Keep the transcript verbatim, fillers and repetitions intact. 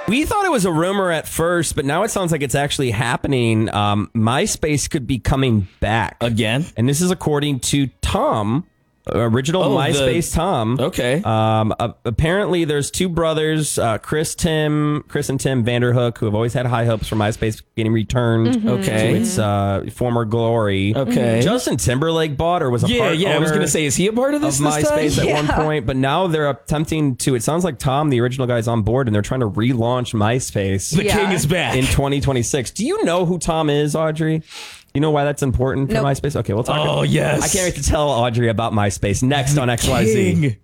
We thought it was a rumor at first, but now it sounds like it's actually happening. Um, MySpace could be coming back. Again? And this is according to Tom, original Oh, MySpace the- Tom. Okay. Um, uh, apparently, there's two brothers, uh, Chris, Tim, Chris and Tim Vanderhook, who have always had high hopes for MySpace getting returned Mm-hmm. Okay. to its uh, former glory. Okay. Justin Timberlake bought or was a Yeah, part yeah. I was owner going to say, is he a part of of this this MySpace time? at one Yeah. point, but now they're attempting to. It sounds like Tom, the original guy, is on board, and they're trying to relaunch MySpace The Yeah. king is back. in twenty twenty-six. Do you know who Tom is, Audrey? You know why that's important for Nope. MySpace? Okay, we'll talk. Oh, about, yes. I can't wait to tell Audrey about MySpace next on X Y Z. King.